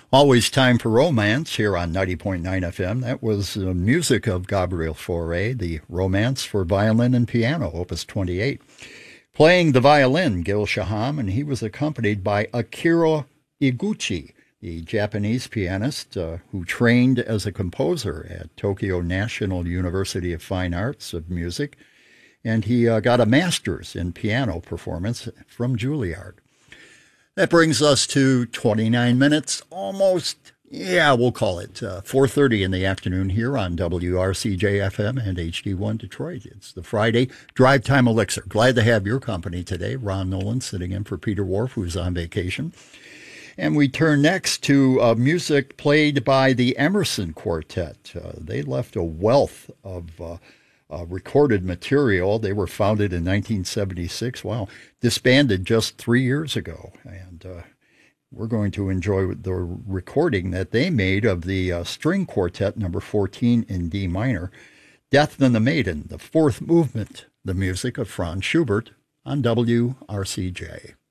Always time for romance here on 90.9 FM. That was music of Gabriel Fauré, the Romance for Violin and Piano, Opus 28. Playing the violin, Gil Shaham, and he was accompanied by Akira Iguchi, the Japanese pianist who trained as a composer at Tokyo National University of Fine Arts of Music, and he got a master's in piano performance from Juilliard. That brings us to 29 minutes, almost, we'll call it 4:30 in the afternoon here on WRCJ-FM and HD1 Detroit. It's the Friday Drive Time Elixir. Glad to have your company today. Ron Nolan sitting in for Peter Wharf, who's on vacation. And we turn next to music played by the Emerson Quartet. They left a wealth of recorded material. They were founded in 1976. Wow, disbanded just 3 years ago. And we're going to enjoy the recording that they made of the string quartet number 14 in D minor, Death and the Maiden, the fourth movement, the music of Franz Schubert on WRCJ.